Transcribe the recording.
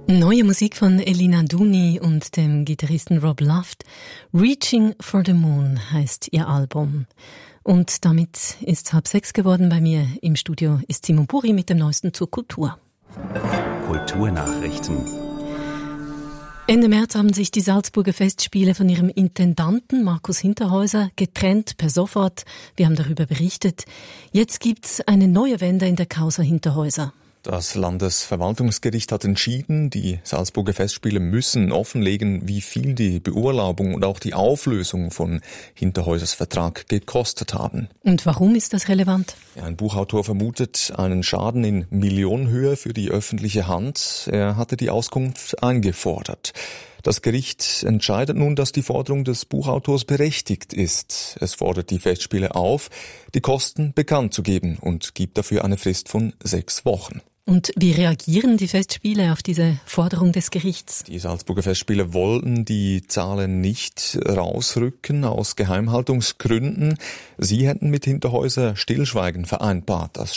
Neue Musik von Elina Duni und dem Gitarristen Rob Luft. Reaching for the Moon heißt ihr Album. Und damit ist es 5:30 geworden. Bei mir im Studio ist Simon Buri mit dem Neuesten zur Kultur. Kulturnachrichten. Ende März haben sich die Salzburger Festspiele von ihrem Intendanten Markus Hinterhäuser getrennt per sofort. Wir haben darüber berichtet. Jetzt gibt's eine neue Wende in der Causa Hinterhäuser. Das Landesverwaltungsgericht hat entschieden, die Salzburger Festspiele müssen offenlegen, wie viel die Beurlaubung und auch die Auflösung von Hinterhäusers Vertrag gekostet haben. Und warum ist das relevant? Ja, ein Buchautor vermutet einen Schaden in Millionenhöhe für die öffentliche Hand. Er hatte die Auskunft eingefordert. Das Gericht entscheidet nun, dass die Forderung des Buchautors berechtigt ist. Es fordert die Festspiele auf, die Kosten bekannt zu geben und gibt dafür eine Frist von 6 Wochen. Und wie reagieren die Festspiele auf diese Forderung des Gerichts? Die Salzburger Festspiele wollten die Zahlen nicht rausrücken aus Geheimhaltungsgründen. Sie hätten mit Hinterhäuser Stillschweigen vereinbart. Das